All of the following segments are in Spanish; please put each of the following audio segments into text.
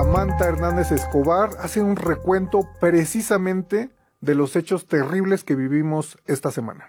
Samantha Hernández Escobar hace un recuento precisamente de los hechos terribles que vivimos esta semana.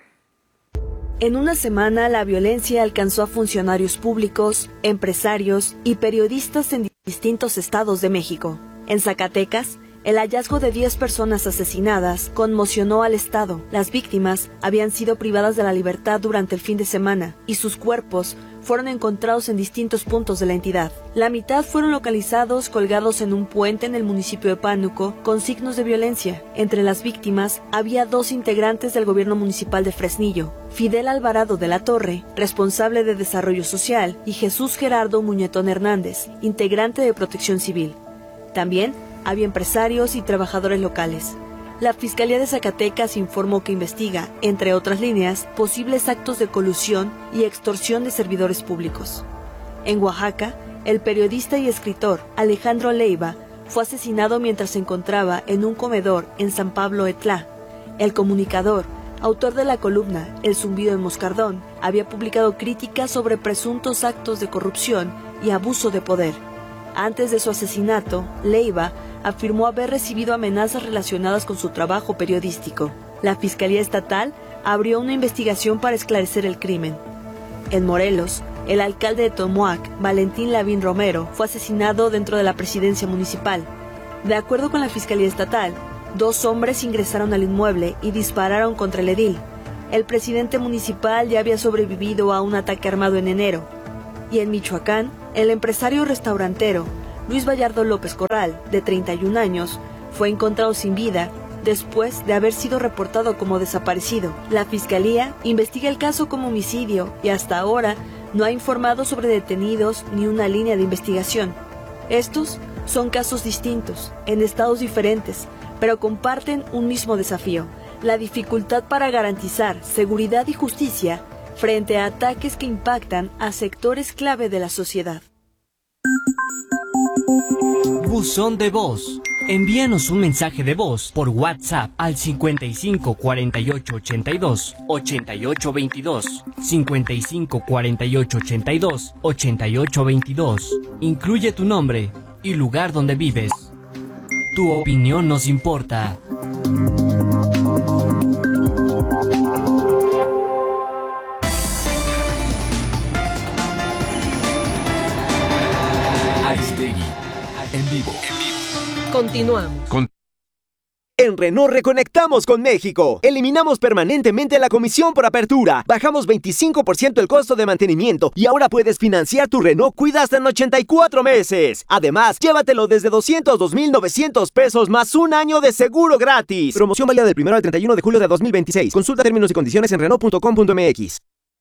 En una semana, la violencia alcanzó a funcionarios públicos, empresarios y periodistas en distintos estados de México. En Zacatecas, el hallazgo de 10 personas asesinadas conmocionó al estado. Las víctimas habían sido privadas de la libertad durante el fin de semana y sus cuerpos fueron encontrados en distintos puntos de la entidad. La mitad fueron localizados colgados en un puente en el municipio de Pánuco con signos de violencia. Entre las víctimas había 2 integrantes del gobierno municipal de Fresnillo, Fidel Alvarado de la Torre, responsable de Desarrollo Social, y Jesús Gerardo Muñetón Hernández, integrante de Protección Civil. También había empresarios y trabajadores locales. La Fiscalía de Zacatecas informó que investiga, entre otras líneas, posibles actos de colusión y extorsión de servidores públicos. En Oaxaca, el periodista y escritor Alejandro Leiva fue asesinado mientras se encontraba en un comedor en San Pablo Etlá. El comunicador, autor de la columna El zumbido en Moscardón, había publicado críticas sobre presuntos actos de corrupción y abuso de poder. Antes de su asesinato, Leiva afirmó haber recibido amenazas relacionadas con su trabajo periodístico. La Fiscalía Estatal abrió una investigación para esclarecer el crimen. En Morelos, el alcalde de Tomoac, Valentín Lavín Romero, fue asesinado dentro de la presidencia municipal. De acuerdo con la Fiscalía Estatal, 2 hombres ingresaron al inmueble y dispararon contra el edil. El presidente municipal ya había sobrevivido a un ataque armado en enero. Y en Michoacán, el empresario restaurantero Luis Vallardo López Corral, de 31 años, fue encontrado sin vida después de haber sido reportado como desaparecido. La Fiscalía investiga el caso como homicidio y hasta ahora no ha informado sobre detenidos ni una línea de investigación. Estos son casos distintos, en estados diferentes, pero comparten un mismo desafío: la dificultad para garantizar seguridad y justicia frente a ataques que impactan a sectores clave de la sociedad. Buzón de voz. Envíanos un mensaje de voz por WhatsApp al 55 48 82 88 22, 55 48 82 88 22. Incluye tu nombre y lugar donde vives. Tu opinión nos importa. Aristegui, en vivo. Continuamos. En Renault reconectamos con México. Eliminamos permanentemente la comisión por apertura. Bajamos 25% el costo de mantenimiento y ahora puedes financiar tu Renault Kwida hasta en 84 meses. Además, llévatelo desde 202,900 pesos más un año de seguro gratis. Promoción válida del 1 al 31 de julio de 2026. Consulta términos y condiciones en Renault.com.mx.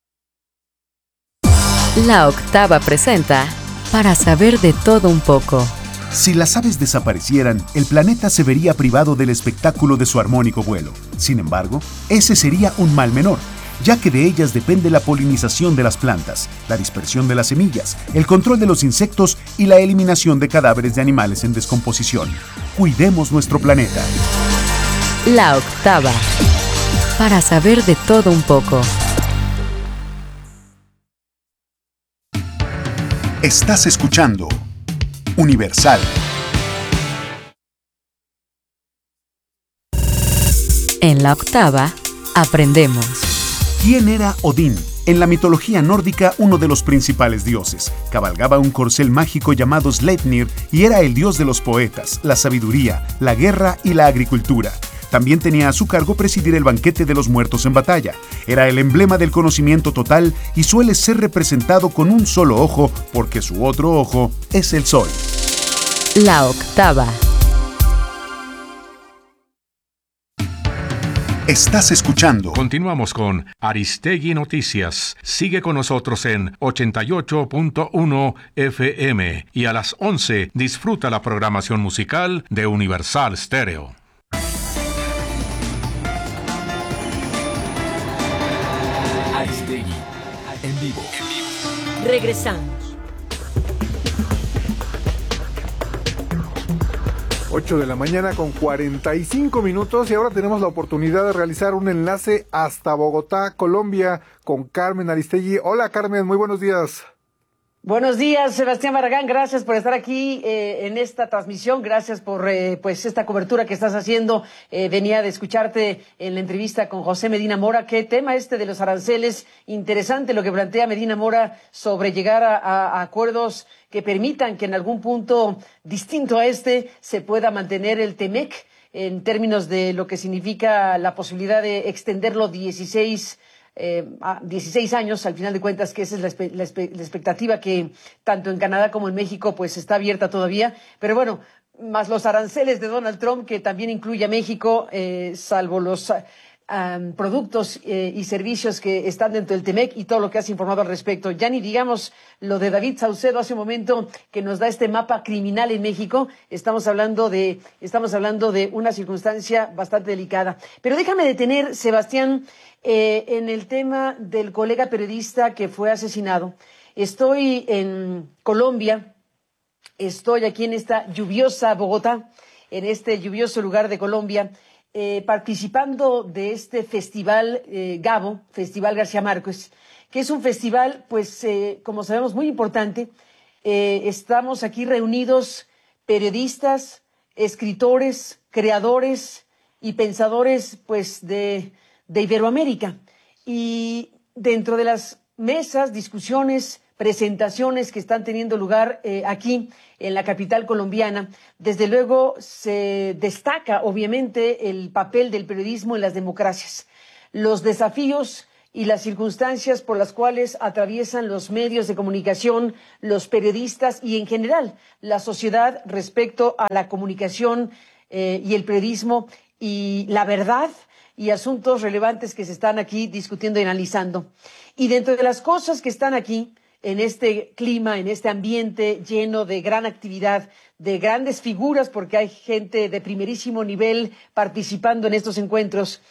La Octava presenta Para saber de todo un poco. Si las aves desaparecieran, el planeta se vería privado del espectáculo de su armónico vuelo. Sin embargo, ese sería un mal menor, ya que de ellas depende la polinización de las plantas, la dispersión de las semillas, el control de los insectos y la eliminación de cadáveres de animales en descomposición. Cuidemos nuestro planeta. La Octava. Para saber de todo un poco. Estás escuchando Universal. En la Octava, aprendemos. ¿Quién era Odín? En la mitología nórdica, uno de los principales dioses. Cabalgaba un corcel mágico llamado Sleipnir y era el dios de los poetas, la sabiduría, la guerra y la agricultura. También tenía a su cargo presidir el banquete de los muertos en batalla. Era el emblema del conocimiento total y suele ser representado con un solo ojo porque su otro ojo es el sol. La Octava. Estás escuchando. Continuamos con Aristegui Noticias. Sigue con nosotros en 88.1 FM y a las 11 disfruta la programación musical de Universal Stereo. Aristegui, en vivo. Regresamos. 8 de la mañana con 45 minutos y ahora tenemos la oportunidad de realizar un enlace hasta Bogotá, Colombia, con Carmen Aristegui. Hola Carmen, muy buenos días. Buenos días, Sebastián Barragán. Gracias por estar aquí en esta transmisión. Gracias por pues esta cobertura que estás haciendo. Venía de escucharte en la entrevista con José Medina Mora. Qué tema de los aranceles. Interesante lo que plantea Medina Mora sobre llegar a acuerdos que permitan que en algún punto distinto a se pueda mantener el TEMEC en términos de lo que significa la posibilidad de extenderlo 16 años, al final de cuentas, que esa es la expectativa que tanto en Canadá como en México pues está abierta todavía, pero bueno, más los aranceles de Donald Trump, que también incluye a México, salvo los productos y servicios que están dentro del TEMEC y todo lo que has informado al respecto. Ya ni digamos lo de David Saucedo hace un momento, que nos da este mapa criminal en México. Estamos hablando de una circunstancia bastante delicada. Pero déjame detener, Sebastián, en el tema del colega periodista que fue asesinado. Estoy en Colombia, estoy aquí en esta lluviosa Bogotá, en este lluvioso lugar de Colombia, participando de este festival Gabo, Festival García Márquez, que es un festival, pues, como sabemos, muy importante. Estamos aquí reunidos periodistas, escritores, creadores y pensadores, pues, de Iberoamérica. Y dentro de las mesas, discusiones, presentaciones que están teniendo lugar aquí en la capital colombiana, desde luego se destaca obviamente el papel del periodismo en las democracias, los desafíos y las circunstancias por las cuales atraviesan los medios de comunicación, los periodistas y en general la sociedad respecto a la comunicación y el periodismo y la verdad y asuntos relevantes que se están aquí discutiendo y analizando. Y dentro de las cosas que están aquí, en este clima, en este ambiente lleno de gran actividad, de grandes figuras, porque hay gente de primerísimo nivel participando en estos encuentros,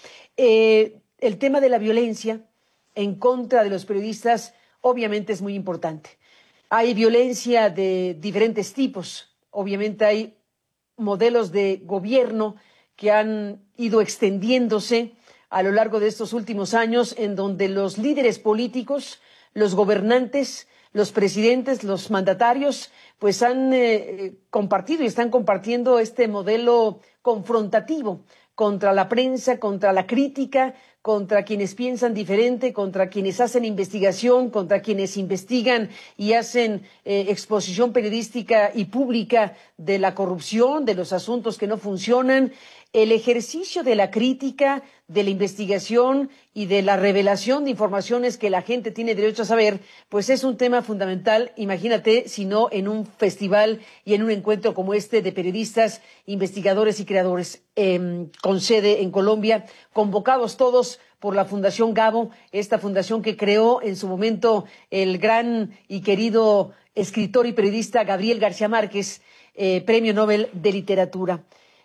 el tema de la violencia en contra de los periodistas obviamente es muy importante. Hay violencia de diferentes tipos, obviamente hay modelos de gobierno que han ido extendiéndose a lo largo de estos últimos años, en donde los líderes políticos, los gobernantes, los presidentes, los mandatarios, pues han compartido y están compartiendo este modelo confrontativo contra la prensa, contra la crítica, contra quienes piensan diferente, contra quienes hacen investigación, contra quienes investigan y hacen exposición periodística y pública de la corrupción, de los asuntos que no funcionan. El ejercicio de la crítica, de la investigación y de la revelación de informaciones que la gente tiene derecho a saber, pues es un tema fundamental, imagínate, si no en un festival y en un encuentro como este de periodistas, investigadores y creadores con sede en Colombia, convocados todos por la Fundación Gabo, esta fundación que creó en su momento el gran y querido escritor y periodista Gabriel García Márquez, Premio Nobel de Literatura.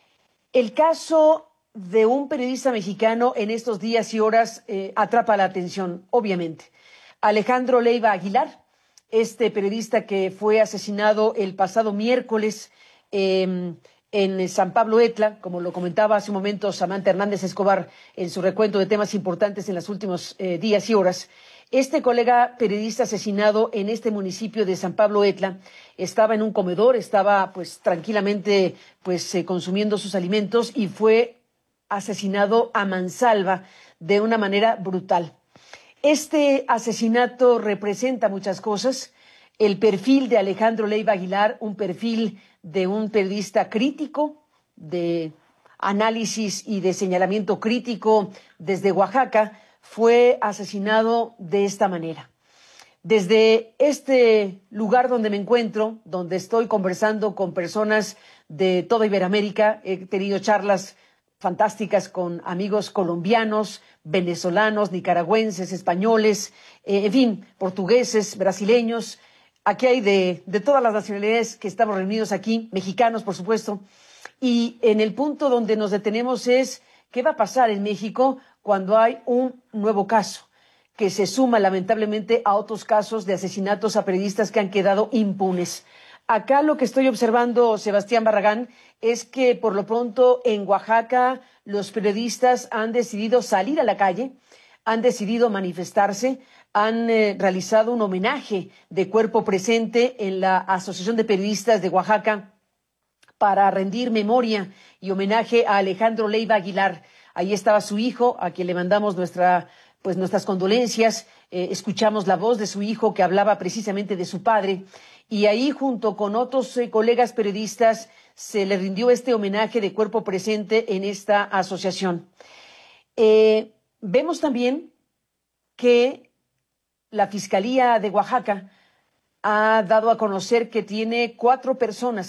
El caso de un periodista mexicano en estos días y horas atrapa la atención, obviamente. Alejandro Leiva Aguilar, este periodista que fue asesinado el pasado miércoles en San Pablo Etla, como lo comentaba hace un momento Samantha Hernández Escobar en su recuento de temas importantes en los últimos días y horas. Este colega periodista asesinado en este municipio de San Pablo Etla estaba en un comedor, estaba pues tranquilamente consumiendo sus alimentos y fue asesinado a mansalva de una manera brutal. Este asesinato representa muchas cosas. El perfil de Alejandro Leiva Aguilar, un perfil de un periodista crítico, de análisis y de señalamiento crítico desde Oaxaca, fue asesinado de esta manera. Desde este lugar donde me encuentro, donde estoy conversando con personas de toda Iberoamérica, he tenido charlas fantásticas con amigos colombianos, venezolanos, nicaragüenses, españoles, en fin, portugueses, brasileños. Aquí hay de todas las nacionalidades que estamos reunidos aquí, mexicanos, por supuesto. Y en el punto donde nos detenemos es qué va a pasar en México cuando hay un nuevo caso que se suma lamentablemente a otros casos de asesinatos a periodistas que han quedado impunes. Acá lo que estoy observando, Sebastián Barragán, es que por lo pronto en Oaxaca los periodistas han decidido salir a la calle, han decidido manifestarse, han realizado un homenaje de cuerpo presente en la Asociación de Periodistas de Oaxaca para rendir memoria y homenaje a Alejandro Leiva Aguilar. Ahí estaba su hijo, a quien le mandamos nuestras condolencias. Escuchamos la voz de su hijo que hablaba precisamente de su padre. Y ahí, junto con otros colegas periodistas, se le rindió este homenaje de cuerpo presente en esta asociación. Vemos también que la Fiscalía de Oaxaca ha dado a conocer que tiene cuatro personas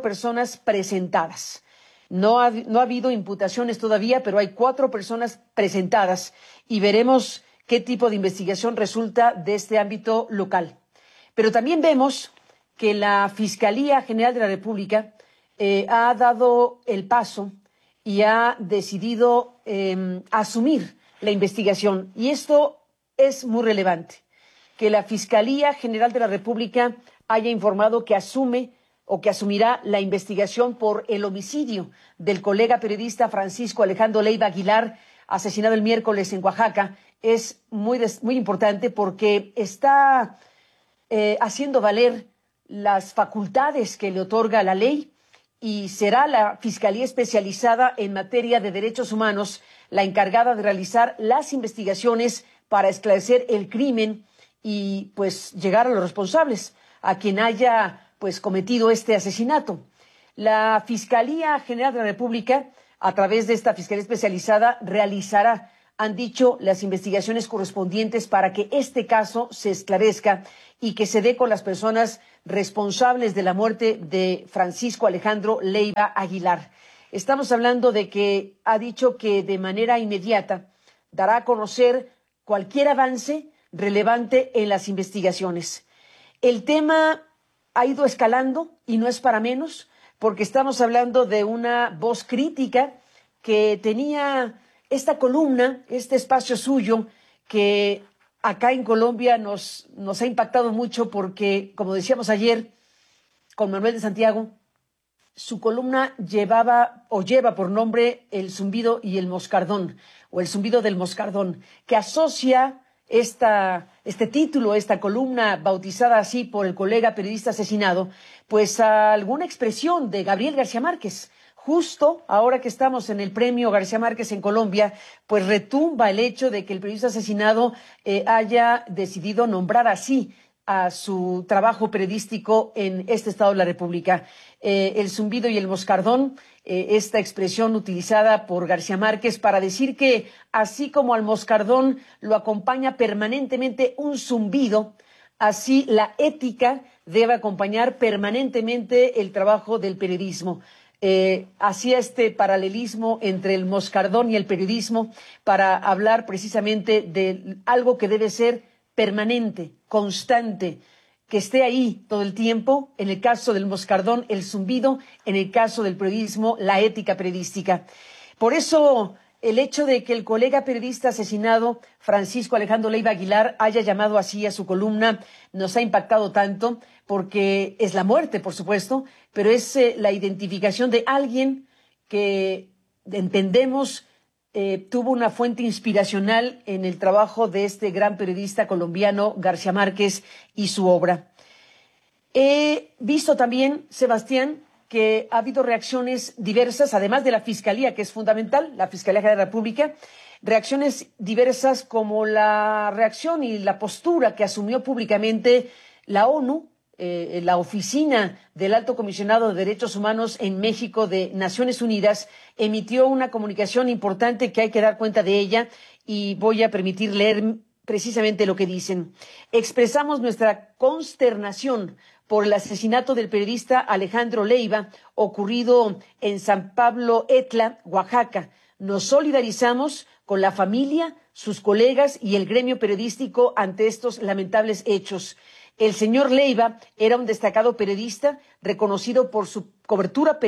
presentadas. No ha habido imputaciones todavía, pero hay 4 personas presentadas y veremos qué tipo de investigación resulta de este ámbito local. Pero también vemos que la Fiscalía General de la República ha dado el paso y ha decidido asumir la investigación. Y esto es muy relevante, que la Fiscalía General de la República haya informado que asume o que asumirá la investigación por el homicidio del colega periodista Francisco Alejandro Leiva Aguilar, asesinado el miércoles en Oaxaca. Es muy importante porque está haciendo valer las facultades que le otorga la ley y será la Fiscalía Especializada en Materia de Derechos Humanos la encargada de realizar las investigaciones para esclarecer el crimen y pues llegar a los responsables, a quien haya cometido este asesinato. La Fiscalía General de la República, a través de esta Fiscalía Especializada, realizará, han dicho, las investigaciones correspondientes para que este caso se esclarezca y que se dé con las personas responsables de la muerte de Francisco Alejandro Leiva Aguilar. Estamos hablando de que ha dicho que de manera inmediata dará a conocer cualquier avance relevante en las investigaciones. El tema ha ido escalando y no es para menos, porque estamos hablando de una voz crítica que tenía esta columna, este espacio suyo, que acá en Colombia nos ha impactado mucho porque, como decíamos ayer con Manuel de Santiago, su columna lleva por nombre El Zumbido y el Moscardón, o El Zumbido del Moscardón, que asocia este título, esta columna bautizada así por el colega periodista asesinado, pues a alguna expresión de Gabriel García Márquez. Justo ahora que estamos en el premio García Márquez en Colombia, pues retumba el hecho de que el periodista asesinado haya decidido nombrar así a su trabajo periodístico en este estado de la República. El zumbido y el moscardón, esta expresión utilizada por García Márquez para decir que así como al moscardón lo acompaña permanentemente un zumbido, así la ética debe acompañar permanentemente el trabajo del periodismo. Hacía este paralelismo entre el moscardón y el periodismo para hablar precisamente de algo que debe ser permanente, constante, que esté ahí todo el tiempo. En el caso del moscardón, el zumbido; en el caso del periodismo, la ética periodística. Por eso, el hecho de que el colega periodista asesinado, Francisco Alejandro Leiva Aguilar, haya llamado así a su columna, nos ha impactado tanto, porque es la muerte, por supuesto, pero es la identificación de alguien que entendemos tuvo una fuente inspiracional en el trabajo de este gran periodista colombiano García Márquez y su obra. He visto también, Sebastián, que ha habido reacciones diversas, además de la Fiscalía, que es fundamental, la Fiscalía General de la República, reacciones diversas como la reacción y la postura que asumió públicamente la ONU, la Oficina del Alto Comisionado de Derechos Humanos en México de Naciones Unidas, emitió una comunicación importante que hay que dar cuenta de ella y voy a permitir leer precisamente lo que dicen. Expresamos nuestra consternación por el asesinato del periodista Alejandro Leiva, ocurrido en San Pablo Etla, Oaxaca. Nos solidarizamos con la familia, sus colegas y el gremio periodístico ante estos lamentables hechos. El señor Leiva era un destacado periodista, reconocido por su cobertura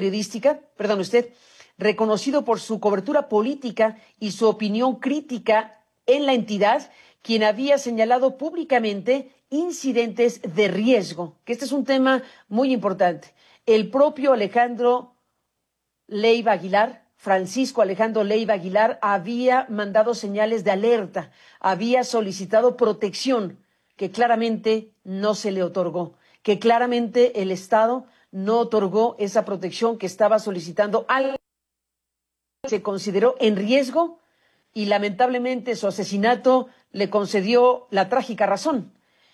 política y su opinión crítica en la entidad, quien había señalado públicamente incidentes de riesgo, que este es un tema muy importante. El propio Alejandro Leiva Aguilar Francisco Alejandro Leiva Aguilar, había mandado señales de alerta, había solicitado protección que claramente no se le otorgó, que claramente el Estado no otorgó esa protección que estaba solicitando. Algo se consideró en riesgo y lamentablemente su asesinato le concedió la trágica razón.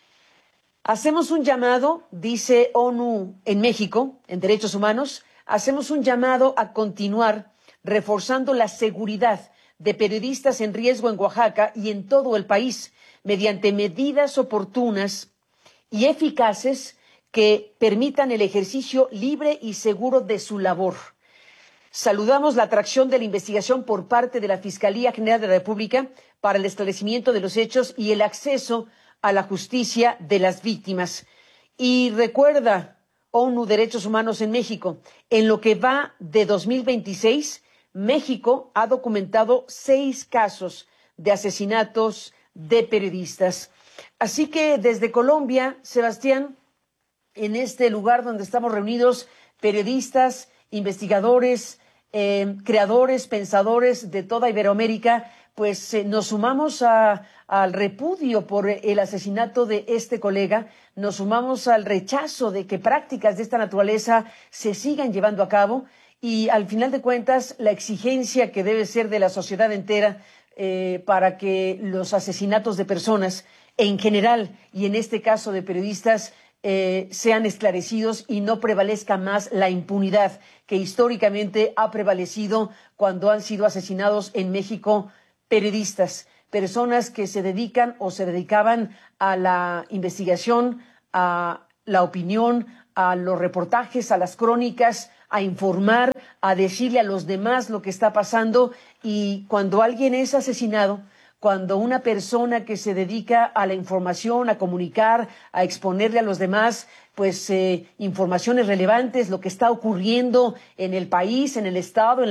Hacemos un llamado, dice ONU en México, en Derechos Humanos, hacemos un llamado a continuar reforzando la seguridad de periodistas en riesgo en Oaxaca y en todo el país, mediante medidas oportunas y eficaces que permitan el ejercicio libre y seguro de su labor. Saludamos la atracción de la investigación por parte de la Fiscalía General de la República para el esclarecimiento de los hechos y el acceso a la justicia de las víctimas. Y recuerda, ONU Derechos Humanos en México, en lo que va de 2026, México ha documentado 6 casos de asesinatos de periodistas. Así que desde Colombia, Sebastián, en este lugar donde estamos reunidos, periodistas, investigadores, creadores, pensadores de toda Iberoamérica, pues nos sumamos al repudio por el asesinato de este colega, nos sumamos al rechazo de que prácticas de esta naturaleza se sigan llevando a cabo y al final de cuentas la exigencia que debe ser de la sociedad entera para que los asesinatos de personas en general y en este caso de periodistas sean esclarecidos y no prevalezca más la impunidad que históricamente ha prevalecido cuando han sido asesinados en México periodistas, personas que se dedican o se dedicaban a la investigación, a la opinión, a los reportajes, a las crónicas, a informar, a decirle a los demás lo que está pasando. Y cuando alguien es asesinado, cuando una persona que se dedica a la información, a comunicar, a exponerle a los demás, pues informaciones relevantes, lo que está ocurriendo en el país, en el Estado, en la